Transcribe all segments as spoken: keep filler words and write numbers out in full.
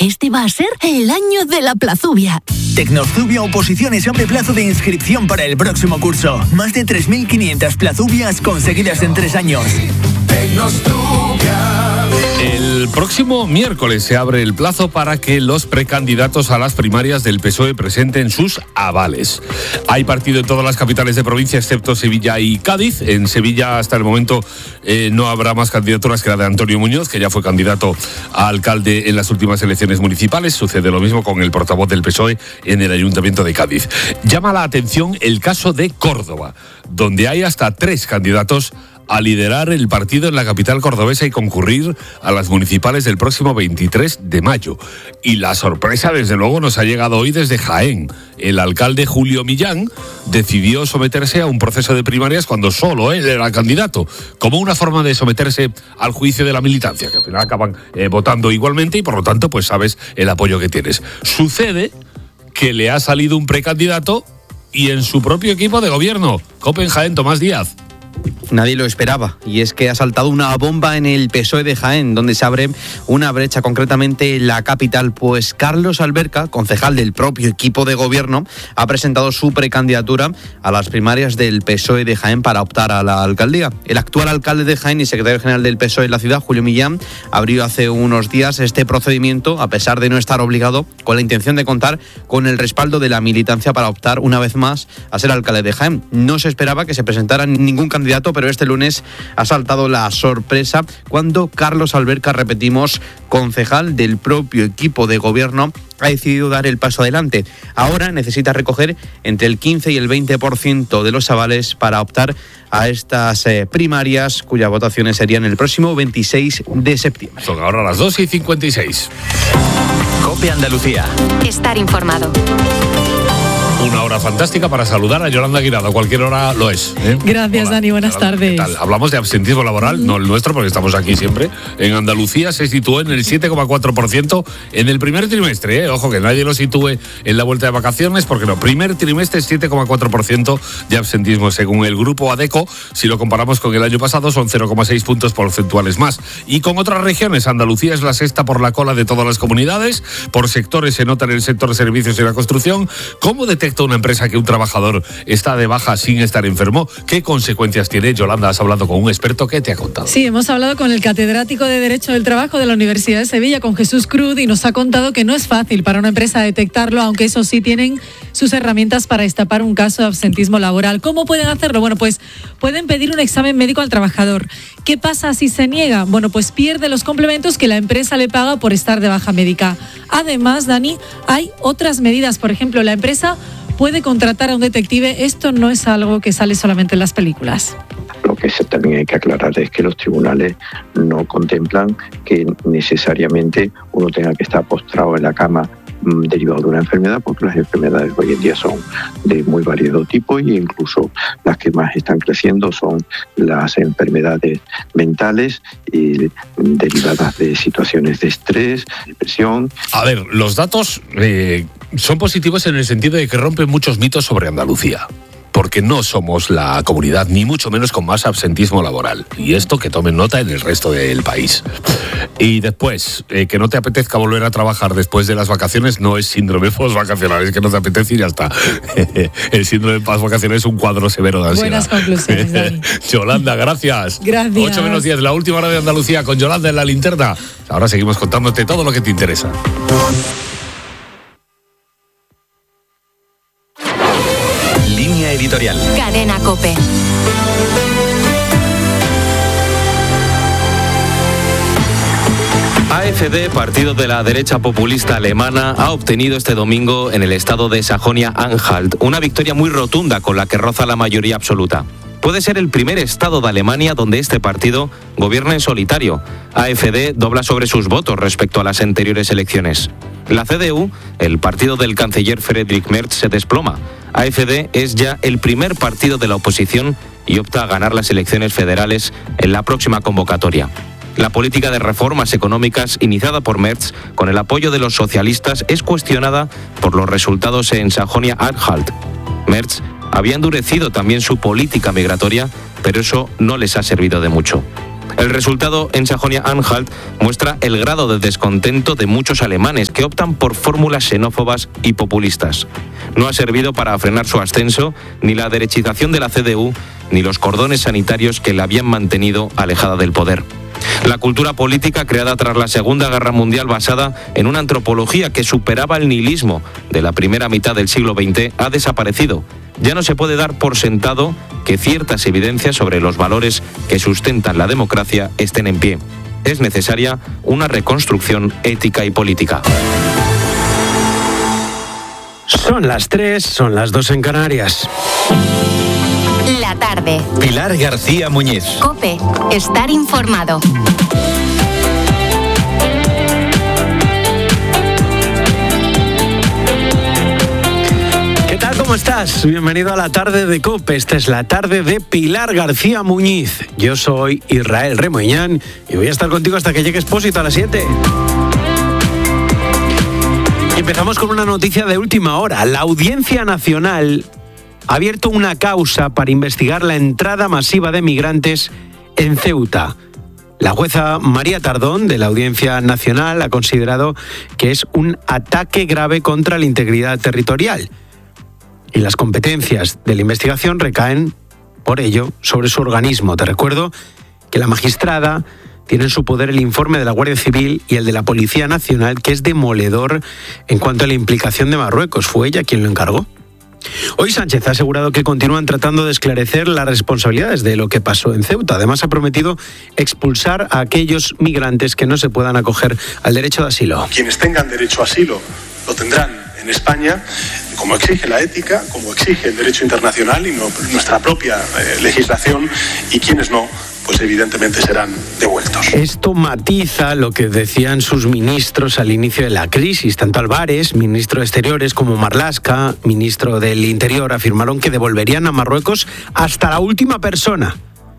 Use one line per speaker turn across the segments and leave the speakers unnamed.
Este va a ser el año de la Plazubia.
Tecnozubia Oposiciones abre plazo de inscripción para el próximo curso. Más de tres mil quinientas plazubias conseguidas en tres años.
El próximo miércoles se abre el plazo para que los precandidatos a las primarias del P S O E presenten sus avales. Hay partido en todas las capitales de provincia excepto Sevilla y Cádiz. En Sevilla hasta el momento eh, no habrá más candidaturas que la de Antonio Muñoz, que ya fue candidato a alcalde en las últimas elecciones municipales. Sucede lo mismo con el portavoz del P S O E en el Ayuntamiento de Cádiz. Llama la atención el caso de Córdoba, donde hay hasta tres candidatos a liderar el partido en la capital cordobesa y concurrir a las municipales del próximo veintitrés de mayo. Y la sorpresa, desde luego, nos ha llegado hoy desde Jaén. El alcalde Julio Millán decidió someterse a un proceso de primarias cuando solo él era candidato, como una forma de someterse al juicio de la militancia, que al final acaban eh, votando igualmente y por lo tanto pues sabes el apoyo que tienes. Sucede que le ha salido un precandidato y en su propio equipo de gobierno. COPE en Jaén, Tomás Díaz.
Nadie lo esperaba, y es que ha saltado una bomba en el P S O E de Jaén, donde se abre una brecha, concretamente en la capital, pues Carlos Alberca, concejal del propio equipo de gobierno, ha presentado su precandidatura a las primarias del P S O E de Jaén para optar a la alcaldía. El actual alcalde de Jaén y secretario general del P S O E en la ciudad, Julio Millán, abrió hace unos días este procedimiento, a pesar de no estar obligado, con la intención de contar con el respaldo de la militancia para optar una vez más a ser alcalde de Jaén. No se esperaba que se presentara ningún candidato, pero este lunes ha saltado la sorpresa cuando Carlos Alberca, repetimos, concejal del propio equipo de gobierno, ha decidido dar el paso adelante. Ahora necesita recoger entre el quince y el veinte por ciento de los avales para optar a estas eh, primarias, cuyas votaciones serían el próximo veintiséis de septiembre.
Son ahora las dos y cincuenta y seis.
COPE Andalucía.
Estar informado.
Una hora fantástica para saludar a Yolanda Guirado. A cualquier hora lo es, ¿eh?
Gracias,
Hola,
Dani. Buenas
Yolanda,
tardes.
¿qué tal? Hablamos de absentismo laboral, mm. no el nuestro, porque estamos aquí siempre. En Andalucía se situó en el siete coma cuatro por ciento en el primer trimestre. ¿eh? Ojo, que nadie lo sitúe en la vuelta de vacaciones, porque no. Primer trimestre, siete coma cuatro por ciento de absentismo, según el grupo ADECO. Si lo comparamos con el año pasado, son cero coma seis puntos porcentuales más. Y con otras regiones, Andalucía es la sexta por la cola de todas las comunidades. Por sectores se nota en el sector de servicios y la construcción. ¿Cómo detecta una empresa que un trabajador está de baja sin estar enfermo? ¿Qué consecuencias tiene? Yolanda, has hablado con un experto. ¿Qué te ha contado?
Sí, hemos hablado con el catedrático de Derecho del Trabajo de la Universidad de Sevilla, con Jesús Cruz, y nos ha contado que no es fácil para una empresa detectarlo, aunque eso sí tienen sus herramientas para destapar un caso de absentismo laboral. ¿Cómo pueden hacerlo? Bueno, pues pueden pedir un examen médico al trabajador. ¿Qué pasa si se niega? Bueno, pues pierde los complementos que la empresa le paga por estar de baja médica. Además, Dani, hay otras medidas. Por ejemplo, la empresa puede contratar a un detective. Esto no es algo que sale solamente en las películas.
Lo que también hay que aclarar es que los tribunales no contemplan que necesariamente uno tenga que estar postrado en la cama mmm, derivado de una enfermedad, porque las enfermedades hoy en día son de muy variado tipo, y incluso las que más están creciendo son las enfermedades mentales eh, derivadas de situaciones de estrés, depresión.
A ver, los datos eh, son positivos en el sentido de que rompen muchos mitos sobre Andalucía, porque no somos la comunidad, ni mucho menos con más absentismo laboral. Y esto que tomen nota en el resto del país. Y después, eh, que no te apetezca volver a trabajar después de las vacaciones no es síndrome postvacacional, es que no te apetece y ya está. El síndrome postvacacional es un cuadro severo de ansiedad.
Buenas conclusiones, Dani.
Yolanda, gracias.
Gracias.
ocho menos diez, la última hora de Andalucía con Yolanda en la linterna. Ahora seguimos contándote todo lo que te interesa.
Línea editorial.
Cadena COPE.
A F D, partido de la derecha populista alemana, ha obtenido este domingo en el estado de Sajonia-Anhalt una victoria muy rotunda con la que roza la mayoría absoluta. Puede ser el primer estado de Alemania donde este partido gobierna en solitario. A F D dobla sobre sus votos respecto a las anteriores elecciones. La C D U, el partido del canciller Friedrich Merz, se desploma. A F D es ya el primer partido de la oposición y opta a ganar las elecciones federales en la próxima convocatoria. La política de reformas económicas iniciada por Merz con el apoyo de los socialistas es cuestionada por los resultados en Sajonia-Anhalt. Merz había endurecido también su política migratoria, pero eso no les ha servido de mucho. El resultado en Sajonia-Anhalt muestra el grado de descontento de muchos alemanes que optan por fórmulas xenófobas y populistas. No ha servido para frenar su ascenso ni la derechización de la C D U ni los cordones sanitarios que la habían mantenido alejada del poder. La cultura política creada tras la Segunda Guerra Mundial, basada en una antropología que superaba el nihilismo de la primera mitad del siglo veinte, ha desaparecido. Ya no se puede dar por sentado que ciertas evidencias sobre los valores que sustentan la democracia estén en pie. Es necesaria una reconstrucción ética y política.
Son las tres, son las dos en Canarias.
La tarde.
Pilar García Muñiz.
COPE. Estar informado.
¿Qué tal? ¿Cómo estás? Bienvenido a la tarde de COPE. Esta es la tarde de Pilar García Muñiz. Yo soy Israel Remoñán y voy a estar contigo hasta que llegue Expósito a las siete. Y empezamos con una noticia de última hora. La Audiencia Nacional ha abierto una causa para investigar la entrada masiva de migrantes en Ceuta. La jueza María Tardón, de la Audiencia Nacional, ha considerado que es un ataque grave contra la integridad territorial. Y las competencias de la investigación recaen, por ello, sobre su organismo. Te recuerdo que la magistrada tiene en su poder el informe de la Guardia Civil y el de la Policía Nacional, que es demoledor en cuanto a la implicación de Marruecos. Fue ella quien lo encargó. Hoy Sánchez ha asegurado que continúan tratando de esclarecer las responsabilidades de lo que pasó en Ceuta. Además, ha prometido expulsar a aquellos migrantes que no se puedan acoger al derecho de asilo.
Quienes tengan derecho a asilo lo tendrán en España, como exige la ética, como exige el derecho internacional y no, nuestra propia eh, legislación, y quienes no, pues evidentemente serán devueltos.
Esto matiza lo que decían sus ministros al inicio de la crisis. Tanto Álvarez, ministro de Exteriores, como Marlaska, ministro del Interior, afirmaron que devolverían a Marruecos hasta la última persona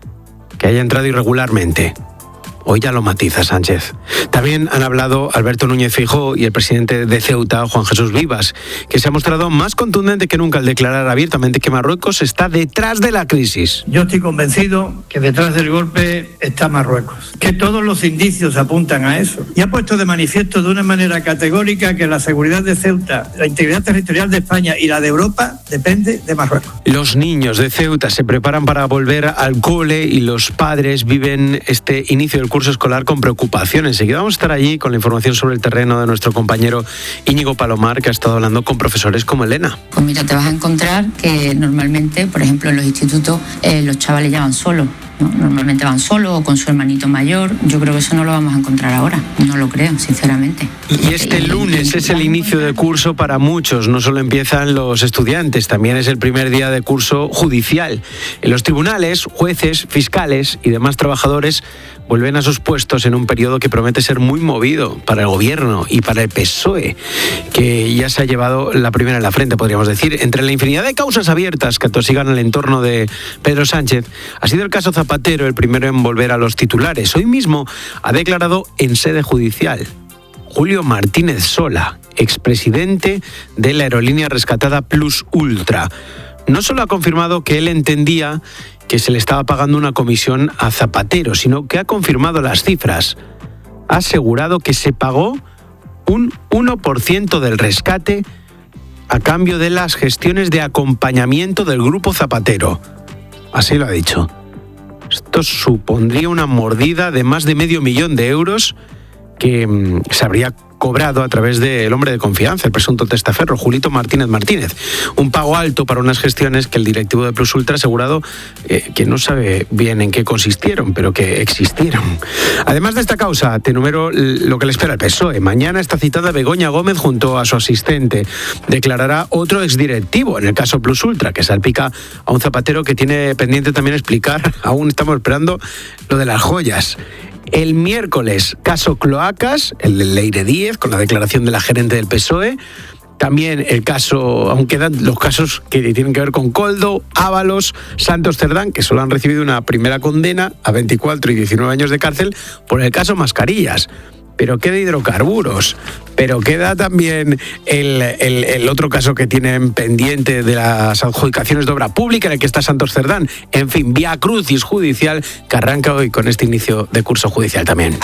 que haya entrado irregularmente. Hoy ya lo matiza Sánchez. También han hablado Alberto Núñez Feijóo y el presidente de Ceuta, Juan Jesús Vivas, que se ha mostrado más contundente que nunca al declarar abiertamente que Marruecos está detrás de la crisis.
Yo estoy convencido que detrás del golpe está Marruecos, que todos los indicios apuntan a eso. Y ha puesto de manifiesto de una manera categórica que la seguridad de Ceuta, la integridad territorial de España y la de Europa depende de Marruecos.
Los niños de Ceuta se preparan para volver al cole y los padres viven este inicio del curso escolar con preocupación. Enseguida vamos a estar allí con la información sobre el terreno de nuestro compañero Íñigo Palomar, que ha estado hablando con profesores como Elena.
Pues mira, te vas a encontrar que normalmente, por ejemplo, en los institutos eh, los chavales ya van solos, ¿no? Normalmente van solos o con su hermanito mayor. Yo creo que eso no lo vamos a encontrar ahora. No lo creo, sinceramente.
Y este lunes es el inicio de curso para muchos. No solo empiezan los estudiantes, también es el primer día de curso judicial. En los tribunales, jueces, fiscales y demás trabajadores vuelven a sus puestos en un periodo que promete ser muy movido para el gobierno y para el P S O E, que ya se ha llevado la primera en la frente, podríamos decir. Entre la infinidad de causas abiertas que atosigan el entorno de Pedro Sánchez, ha sido el caso Zapatero el primero en volver a los titulares. Hoy mismo ha declarado en sede judicial Julio Martínez Sola, expresidente de la aerolínea rescatada Plus Ultra. No solo ha confirmado que él entendía que se le estaba pagando una comisión a Zapatero, sino que ha confirmado las cifras. Ha asegurado que se pagó un uno por ciento del rescate a cambio de las gestiones de acompañamiento del grupo Zapatero. Así lo ha dicho. Esto supondría una mordida de más de medio millón de euros que mmm, se habría cobrado a través del hombre de confianza, el presunto testaferro, Julito Martínez Martínez. Un pago alto para unas gestiones que el directivo de Plus Ultra ha asegurado eh, que no sabe bien en qué consistieron, pero que existieron. Además de esta causa, te enumero lo que le espera al P S O E. Mañana está citada Begoña Gómez junto a su asistente. Declarará otro exdirectivo en el caso Plus Ultra, que salpica a un Zapatero que tiene pendiente también explicar, aún estamos esperando, lo de las joyas. El miércoles, caso Cloacas, el de Leire Díez, con la declaración de la gerente del P S O E. También el caso, aún quedan los casos que tienen que ver con Coldo, Ábalos, Santos Cerdán, que solo han recibido una primera condena a veinticuatro y diecinueve años de cárcel por el caso Mascarillas. pero queda hidrocarburos, pero queda también el, el, el otro caso que tienen pendiente de las adjudicaciones de obra pública, en el que está Santos Cerdán. En fin, vía crucis judicial que arranca hoy con este inicio de curso judicial también.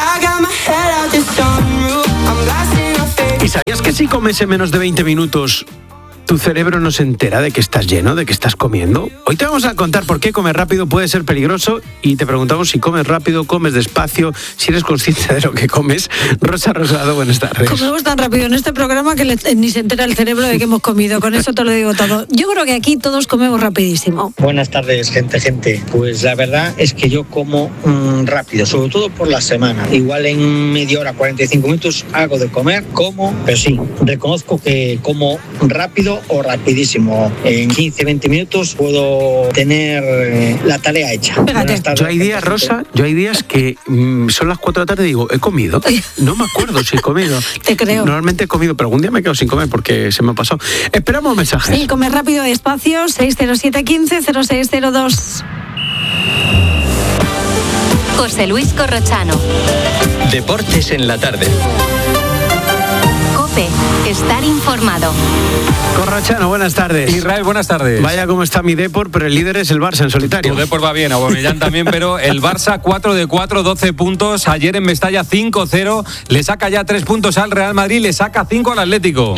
¿Y sabías que si comes en menos de veinte minutos, tu cerebro no se entera de que estás lleno, de que estás comiendo? Hoy te vamos a contar por qué comer rápido puede ser peligroso y te preguntamos si comes rápido, comes despacio, si eres consciente de lo que comes. Rosa Rosado, buenas tardes.
Comemos tan rápido en este programa que le, ni se entera el cerebro de que hemos comido. Con eso te lo digo todo. Yo creo que aquí todos comemos rapidísimo.
Buenas tardes, gente, gente. Pues la verdad es que yo como mmm, rápido, sobre todo por la semana. Igual en media hora, cuarenta y cinco minutos hago de comer, como, pero sí, reconozco que como rápido o rapidísimo. En quince, veinte minutos puedo tener eh, la tarea hecha.
Yo hay días, Rosa, yo hay días que mmm, son las cuatro de la tarde y digo, ¿he comido? No me acuerdo si he comido.
Te creo.
Normalmente he comido, pero algún día me quedo sin comer porque se me ha pasado. Esperamos mensajes.
Sí, comer rápido y despacio, seis cero siete, quince, cero seis cero dos.
José Luis Corrochano.
Deportes en la tarde.
COPE. Estar informado.
Corrochano, buenas tardes.
Israel, buenas tardes.
Vaya cómo está mi Depor, pero el líder es el Barça en solitario.
Tu Depor va bien, Aubameyang también, pero el Barça cuatro de cuatro, doce puntos. Ayer en Mestalla cinco cero, le saca ya tres puntos al Real Madrid, le saca cinco al Atlético.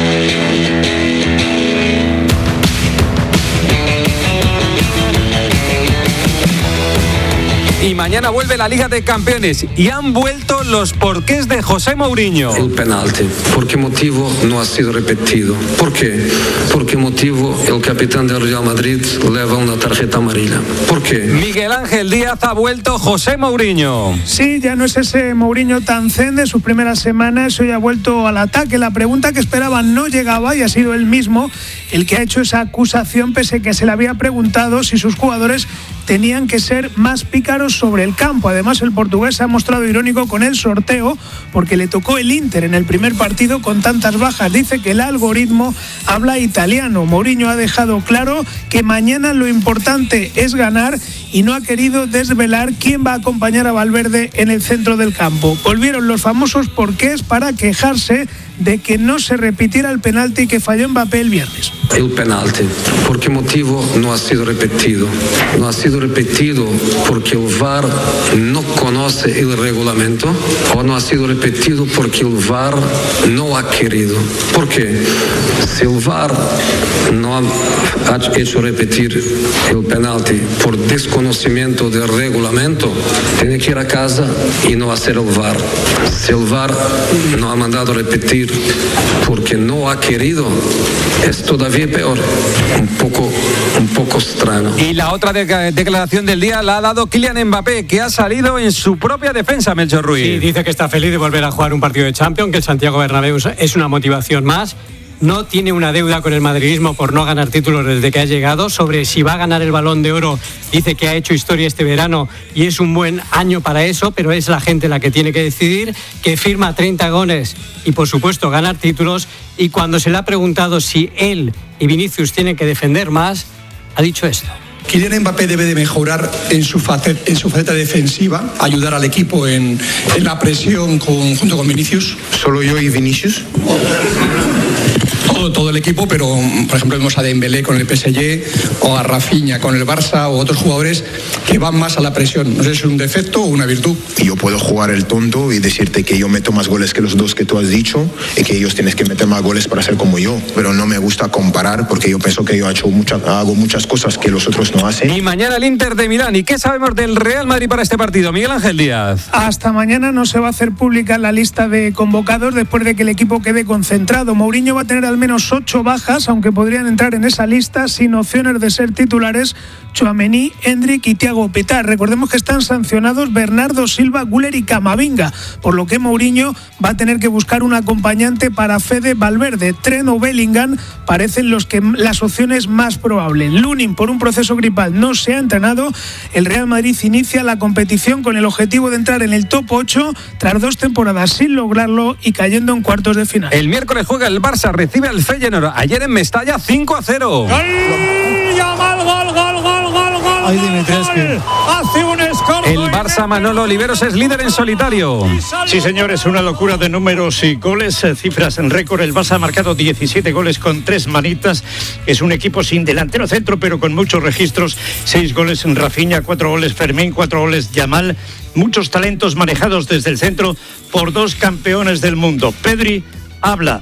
Y mañana vuelve la Liga de Campeones y han vuelto los porqués de José Mourinho.
El penalti. ¿Por qué motivo no ha sido repetido? ¿Por qué? ¿Por qué motivo el capitán del Real Madrid lleva una tarjeta amarilla? ¿Por qué?
Miguel Ángel Díaz ha vuelto José Mourinho.
Sí, ya no es ese Mourinho tan zen de sus primeras semanas, hoy ha vuelto al ataque. La pregunta que esperaban no llegaba y ha sido él mismo el que ha hecho esa acusación, pese a que se le había preguntado si sus jugadores tenían que ser más pícaros sobre el campo. Además, el portugués se ha mostrado irónico con el sorteo porque le tocó el Inter en el primer partido con tantas bajas. Dice que el algoritmo habla italiano. Mourinho ha dejado claro que mañana lo importante es ganar y no ha querido desvelar quién va a acompañar a Valverde en el centro del campo. Volvieron los famosos porqués para quejarse de que no se repitiera el penalti que falló Mbappé el viernes.
El penalti. ¿Por qué motivo no ha sido repetido? No ha sido repetido porque el V A R no conoce el reglamento o no ha sido repetido porque el V A R no ha querido. ¿Por qué? Si el V A R no ha hecho repetir el penalti por desconocimiento del reglamento, tiene que ir a casa y no hacer el V A R. Si el V A R no ha mandado repetir porque no ha querido, es todavía peor, un poco, un poco extraño.
Y la otra de- declaración del día la ha dado Kylian Mbappé, que ha salido en su propia defensa, Melchor Ruiz.
Sí,
Dice que está feliz de volver a jugar un partido de Champions, que el Santiago Bernabéu es una motivación más. No tiene una deuda con el madridismo por no ganar títulos desde que ha llegado. Sobre si va a ganar el Balón de Oro, dice que ha hecho historia este verano y es un buen año para eso, pero es la gente la que tiene que decidir, que firma treinta goles y por supuesto ganar títulos. Y cuando se le ha preguntado si él y Vinicius tienen que defender más, ha dicho esto.
Kylian Mbappé debe de mejorar en su faceta, en su faceta defensiva, ayudar al equipo en, en la presión con, junto con Vinicius.
¿Solo yo y Vinicius?
Todo, todo el equipo, pero por ejemplo vemos a Dembélé con el P S G o a Rafinha con el Barça o otros jugadores que van más a la presión. No sé si es un defecto o una virtud.
Yo puedo jugar el tonto y decirte que yo meto más goles que los dos que tú has dicho y que ellos tienes que meter más goles para ser como yo, pero no me gusta comparar porque yo pienso que yo he hecho mucha, hago muchas cosas que los otros no hacen.
Y mañana el Inter de Milán. ¿Y qué sabemos del Real Madrid para este partido? Miguel Ángel Díaz.
Hasta mañana no se va a hacer pública la lista de convocados después de que el equipo quede concentrado. Mourinho va a tener al menos ocho bajas, aunque podrían entrar en esa lista sin opciones de ser titulares Tchouaméni, Endrick y Thiago Pitár. Recordemos que están sancionados Bernardo Silva, Güler y Camavinga, por lo que Mourinho va a tener que buscar un acompañante para Fede Valverde. Trent o Bellingham parecen los que, las opciones más probables. Lunin, por un proceso gripal, no se ha entrenado. El Real Madrid inicia la competición con el objetivo de entrar en el top ocho tras dos temporadas sin lograrlo y cayendo en cuartos de final.
El miércoles juega el Barça, recibe al Feyenoord. Ayer en Mestalla cinco a cero.
¡Gol! ¡Yamal, gol, gol, gol, gol, gol!
Ay, Dimitrescu.
Hace un escorzo
El Barça, Manolo Oliveros, es líder en solitario.
Sí, señores, una locura de números y goles, cifras en récord. El Barça ha marcado diecisiete goles con tres manitas. Es un equipo sin delantero centro, pero con muchos registros. Seis goles en Rafinha, cuatro goles Fermín, cuatro goles Yamal. Muchos talentos manejados desde el centro por dos campeones del mundo. Pedri habla